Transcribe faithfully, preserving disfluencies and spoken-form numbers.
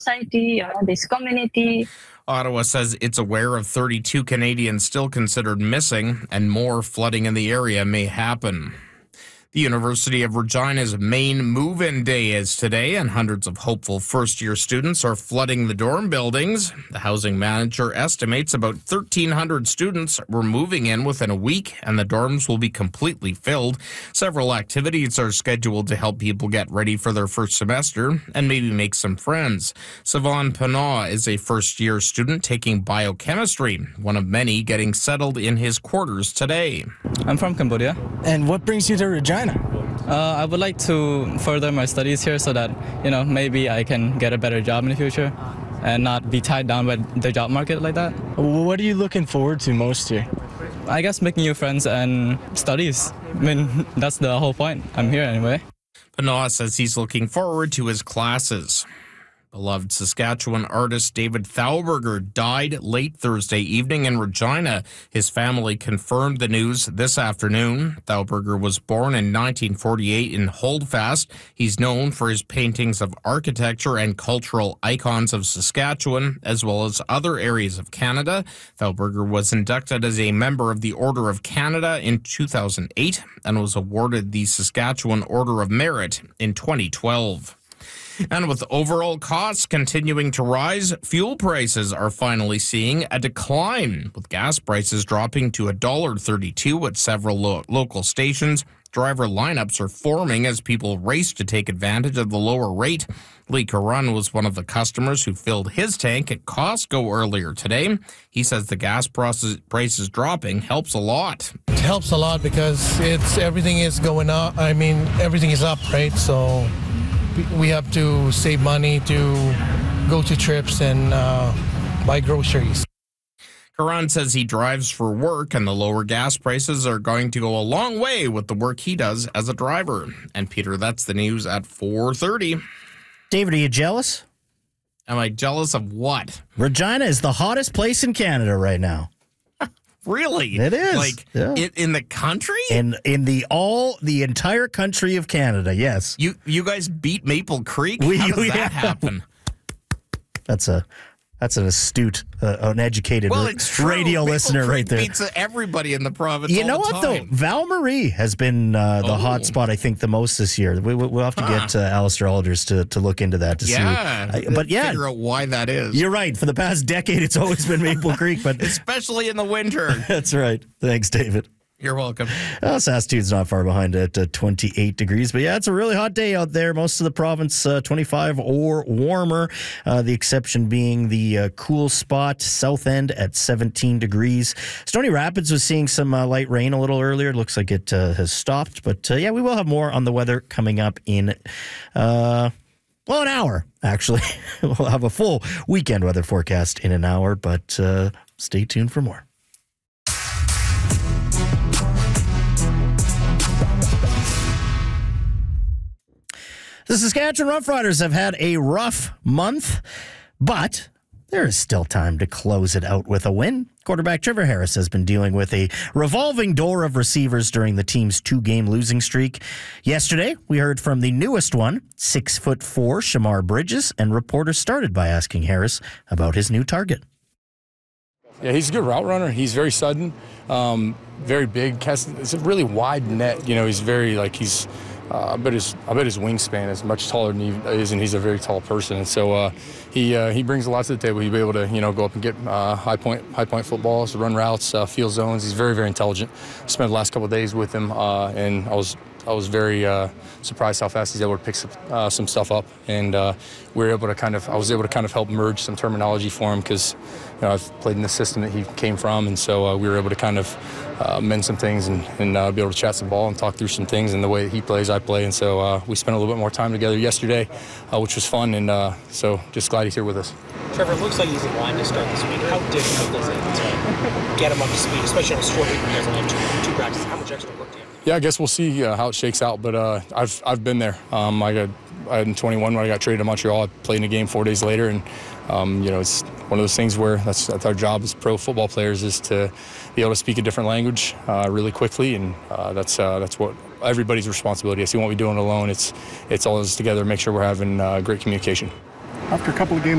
society or this community. Ottawa says it's aware of thirty-two Canadians still considered missing, and more flooding in the area may happen. The University of Regina's main move-in day is today, and hundreds of hopeful first-year students are flooding the dorm buildings. The housing manager estimates about thirteen hundred students were moving in within a week, and the dorms will be completely filled. Several activities are scheduled to help people get ready for their first semester and maybe make some friends. Savon Pinaw is a first-year student taking biochemistry, one of many getting settled in his quarters today. I'm from Cambodia. And what brings you to Regina? Uh, I would like to further my studies here so that, you know, maybe I can get a better job in the future and not be tied down by the job market like that. What are you looking forward to most here? I guess making new friends and studies. I mean, that's the whole point. I'm here anyway. Pinaw says he's looking forward to his classes. Beloved Saskatchewan artist David Thauberger died late Thursday evening in Regina. His family confirmed the news this afternoon. Thauberger was born in nineteen forty-eight in Holdfast. He's known for his paintings of architecture and cultural icons of Saskatchewan, as well as other areas of Canada. Thauberger was inducted as a member of the Order of Canada in two thousand eight and was awarded the Saskatchewan Order of Merit in twenty twelve. And with overall costs continuing to rise, fuel prices are finally seeing a decline, with gas prices dropping to one dollar thirty-two at several lo- local stations. Driver lineups are forming as people race to take advantage of the lower rate. Lee Curran was one of the customers who filled his tank at Costco earlier today. He says the gas prices, prices dropping helps a lot. It helps a lot because it's everything is going up. I mean, everything is up, right? So we have to save money to go to trips and uh, buy groceries. Curran says he drives for work, and the lower gas prices are going to go a long way with the work he does as a driver. And Peter, that's the news at four thirty. David, are you jealous? Am I jealous of what? Regina is the hottest place in Canada right now. Really? It is. Like yeah. in, in the country? In in the all the entire country of Canada, yes. You you guys beat Maple Creek? We, How does we that have. happen? That's a that's an astute, uh, an educated well, ra- it's true. radio Maple listener Creek right there. Beats everybody in the province. You all know the what time. though? Val Marie has been uh, the Oh. hot spot, I think, the most this year. We, we, we'll have to Huh. get uh, Alistair Alders to, to look into that to Yeah, see. I, but yeah, figure out why that is. you're right. For the past decade, it's always been Maple Creek, but Especially in the winter. that's right. Thanks, David. You're welcome. Uh, Saskatoon's not far behind at uh, twenty-eight degrees. But yeah, it's a really hot day out there. Most of the province, uh, twenty-five or warmer. Uh, the exception being the uh, cool spot, South End at seventeen degrees. Stony Rapids was seeing some uh, light rain a little earlier. It looks like it uh, has stopped. But uh, yeah, we will have more on the weather coming up in, uh, well, an hour, actually. We'll have a full weekend weather forecast in an hour. But uh, stay tuned for more. The Saskatchewan Roughriders have had a rough month, but there is still time to close it out with a win. Quarterback Trevor Harris has been dealing with a revolving door of receivers during the team's two-game losing streak. Yesterday, we heard from the newest one, six foot four Shamar Bridges, and reporters started by asking Harris about his new target. Yeah, he's a good route runner. He's very sudden, um, very big. It's a really wide net. You know, he's very, like, he's, uh, I bet his, I bet his wingspan is much taller than he is, and he's a very tall person. And so uh, he uh, he brings a lot to the table. He'll be able to, you know, go up and get uh, high point high point footballs, run routes, uh, field zones. He's very, very intelligent. Spent the last couple of days with him, uh, and I was I was very uh, surprised how fast he's able to pick some, uh, some stuff up, and uh, we were able to kind of I was able to kind of help merge some terminology for him because you know I've played in the system that he came from, and so uh, we were able to kind of uh, mend some things and, and uh, be able to chat some ball and talk through some things and the way that he plays, I play, and so uh, we spent a little bit more time together yesterday, uh, which was fun, and uh, so just glad he's here with us. Trevor, it looks like he's in line to start this week. How difficult is it to get him up to speed, especially on a short week when he doesn't have two, two practices? How much extra work do you have? Yeah, I guess we'll see uh, how it shakes out, but uh, I've I've been there. Um, I got I had in twenty-one when I got traded to Montreal. I played in a game four days later, and um, you know it's one of those things where that's, that's our job as pro football players is to be able to speak a different language uh, really quickly, and uh, that's uh, that's what everybody's responsibility is. We won't be doing it alone. It's it's all of us together. Make sure we're having uh, great communication. After a couple of games